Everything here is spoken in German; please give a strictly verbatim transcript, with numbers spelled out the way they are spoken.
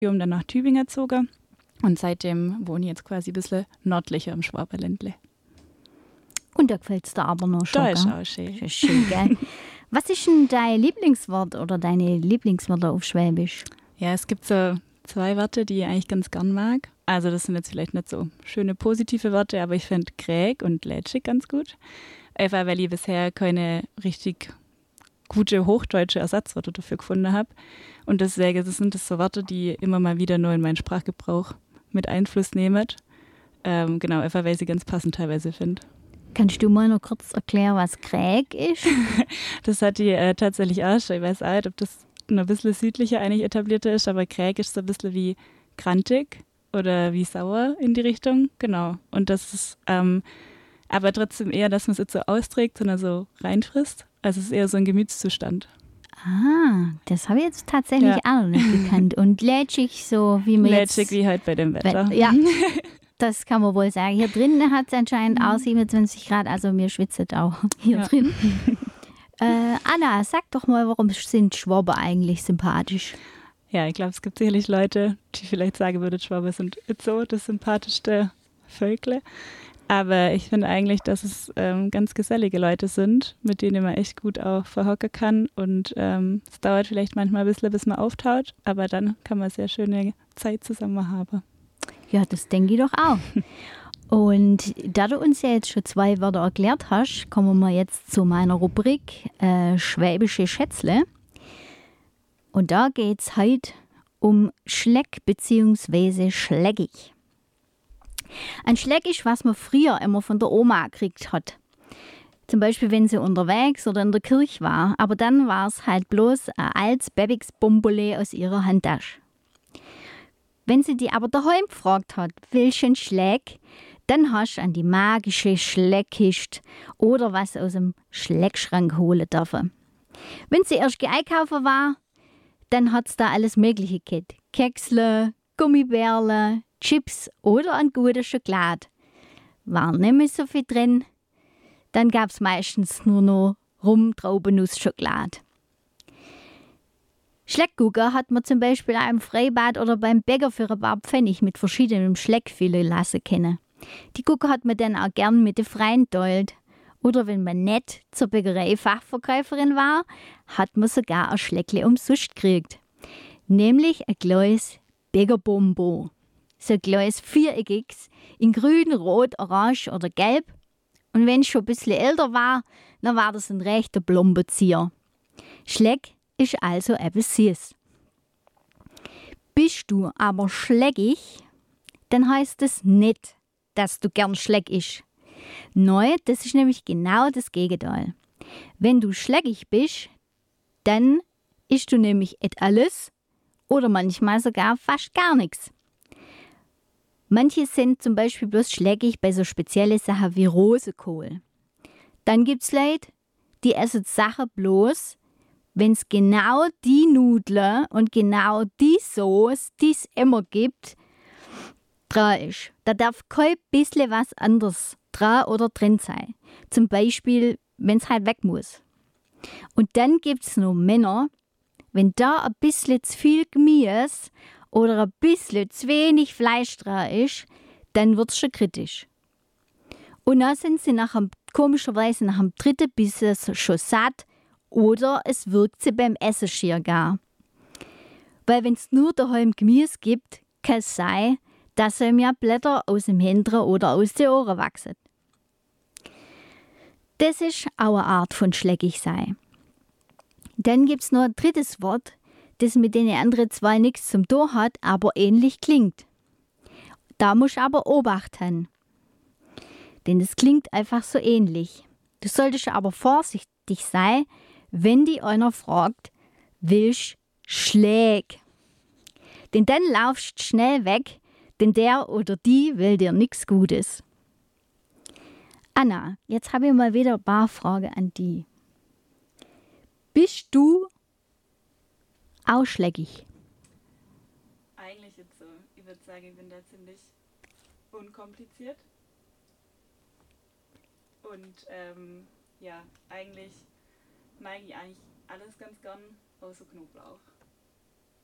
dann nach Tübingen gezogen und seitdem wohne ich jetzt quasi ein bisschen nördlicher im Schwaberländle. Und da gefällt es dir aber noch schon, Da ist gell? auch schön. Das ist schön, gell? Was ist denn dein Lieblingswort oder deine Lieblingswörter auf Schwäbisch? Ja, es gibt so zwei Wörter, die ich eigentlich ganz gern mag. Also das sind jetzt vielleicht nicht so schöne positive Worte, aber ich finde Kräg und Lätschig ganz gut. Einfach weil ich bisher keine richtig gute hochdeutsche Ersatzwörter dafür gefunden habe. Und deswegen sind das so Wörter, die immer mal wieder neu in meinen Sprachgebrauch mit Einfluss nehmen. Ähm, genau, einfach weil ich sie ganz passend teilweise finde. Kannst du mal noch kurz erklären, was Kräg ist? Das hat die äh, tatsächlich auch schon. Ich weiß auch nicht, ob das noch ein bisschen südlicher eigentlich etablierter ist, aber Kräg ist so ein bisschen wie grantig oder wie sauer in die Richtung. Genau. Und das ist ähm, aber trotzdem eher, dass man es jetzt so austrägt, sondern so reinfrisst. Also es ist eher so ein Gemütszustand. Ah, das habe ich jetzt tatsächlich Ja. auch noch nicht gekannt. Und lätschig, so wie man jetzt... Lätschig wie heute bei dem Wetter. Ja, das kann man wohl sagen. Hier drin hat es anscheinend auch siebenundzwanzig Grad, also mir schwitzt auch hier Ja. drin. äh, Anna, sag doch mal, warum sind Schwaben eigentlich sympathisch? Ja, ich glaube, es gibt sicherlich Leute, die vielleicht sagen würden, Schwaben sind nicht so das sympathischste Völkle. Aber ich finde eigentlich, dass es ähm, ganz gesellige Leute sind, mit denen man echt gut auch verhocken kann. Und ähm, es dauert vielleicht manchmal ein bisschen, bis man auftaut, aber dann kann man sehr schöne Zeit zusammen haben. Ja, das denke ich doch auch. Und da du uns ja jetzt schon zwei Wörter erklärt hast, kommen wir jetzt zu meiner Rubrik äh, Schwäbische Schätzle. Und da geht es heute um Schleck bzw. schleckig. Ein Schleck ist, was man früher immer von der Oma gekriegt hat. Zum Beispiel, wenn sie unterwegs oder in der Kirche war. Aber dann war es halt bloß ein altes Bebigs Bombole aus ihrer Handtasche. Wenn sie die aber daheim gefragt hat, welchen Schleck, dann hast du an die magische Schleckkiste oder was aus dem Schleckschrank holen dürfen. Wenn sie erst einkaufen war, dann hat es da alles Mögliche gegeben. Keksle, Gummibärle, Chips oder ein guter Schokolade. War nicht mehr so viel drin, dann gab es meistens nur noch Rum, Traubenuss, Schokolade. Schleckgucker hat man zum Beispiel auch im Freibad oder beim Bäcker für ein paar Pfennig mit verschiedenen Schleckfüllen lassen können. Die Gucker hat man dann auch gern mit den Freien teilt. Oder wenn man nicht zur Bäckerei Fachverkäuferin war, hat man sogar ein Schleckle umsonst gekriegt. Nämlich ein kleines Bäckerbonbon. So ein kleines viereckiges, in grün, rot, orange oder gelb. Und wenn es schon ein bisschen älter war, dann war das ein rechter Blombenzieher. Schleck ist also etwas süß. Bist du aber schleckig, dann heißt es nicht, dass du gern Schleck isch. Nein, das ist nämlich genau das Gegenteil. Wenn du schleckig bist, dann ischst du nämlich et alles oder manchmal sogar fast gar nichts. Manche sind zum Beispiel bloß schleckig bei so speziellen Sachen wie Rosenkohl. Dann gibt's Leute, die essen Sachen bloß, wenn es genau die Nudeln und genau die Sauce, die es immer gibt, dran ist. Da darf kein bisschen was anderes dran oder drin sein. Zum Beispiel, wenn es halt weg muss. Und dann gibt es noch Männer, wenn da ein bisschen zu viel Gemüse oder ein bisschen zu wenig Fleisch dran ist, dann wird es schon kritisch. Und dann sind sie nach einem, komischerweise nach dem dritten Bissen schon satt oder es wirkt sie beim Essen schier gar. Weil wenn es nur daheim Gemüse gibt, kann es sein, dass ihm ja Blätter aus dem Hintern oder aus den Ohren wachsen. Das ist auch eine Art von schleckig sein. Dann gibt es noch ein drittes Wort, das mit den anderen zwei nichts zum tun hat, aber ähnlich klingt. Da musst du aber Obacht haben. Denn es klingt einfach so ähnlich. Du solltest aber vorsichtig sein, wenn die einer fragt, willst Schläg? Denn dann laufst du schnell weg, denn der oder die will dir nichts Gutes. Anna, jetzt habe ich mal wieder ein paar Fragen an die. Bist du auch schleckig? Eigentlich jetzt so. Ich würde sagen, ich bin da ziemlich unkompliziert. Und ähm, ja, eigentlich mag ich eigentlich alles ganz gern, außer Knoblauch.